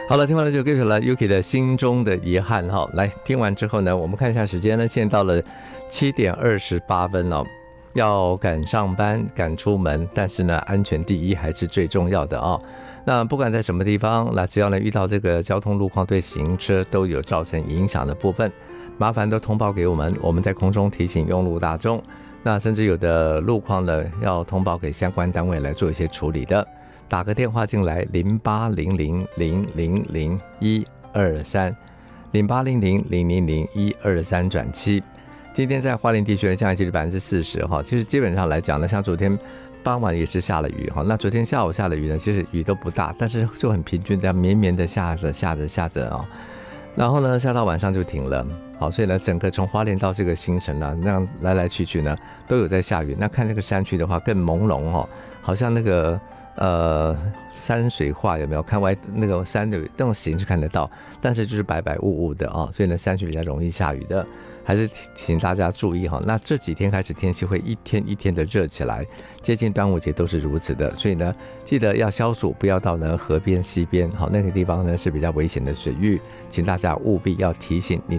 好了，听完了就歌曲了 Yuki 的心中的遗憾哈。来听完之后呢，我们看一下时间呢，现在到了7:28哦，要赶上班赶出门，但是呢安全第一还是最重要的哦。那不管在什么地方，那只要呢遇到这个交通路况对行车都有造成影响的部分，麻烦都通报给我们，我们在空中提醒用路大众。那甚至有的路况呢要通报给相关单位来做一些处理的，打个电话进来08000001230800000123转7。今天在花莲地区的降雨几率40%哈，其实基本上来讲呢，像昨天傍晚也是下了雨哈，那昨天下午下的雨呢，其实雨都不大，但是就很平均的绵绵的下着哦，然后呢下到晚上就停了。好，所以呢整个从花莲到这个新城啊，那样来来去去呢都有在下雨。那看这个山区的话更朦胧哦，好像那个山水画有没有看外那个山的那种形是看得到，但是就是白白雾雾的哦，所以呢山区比较容易下雨的，还是请大家注意哈。那这几天开始天气会一天一天的热起来，接近端午节都是如此的，所以呢记得要消暑，不要到呢河边溪边，好那个地方呢是比较危险的水域，请大家务必要提醒你